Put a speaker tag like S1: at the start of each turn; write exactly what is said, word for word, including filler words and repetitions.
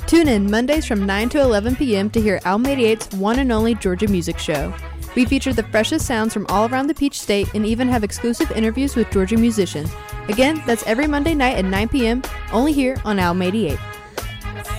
S1: Tune in Mondays from nine to eleven p.m. to hear Alm eighty-eight's one and only Georgia Music Show. We feature the freshest sounds from all around the Peach State and even have exclusive interviews with Georgia musicians. Again, that's every Monday night at nine p.m. only here on Alm eighty-eight.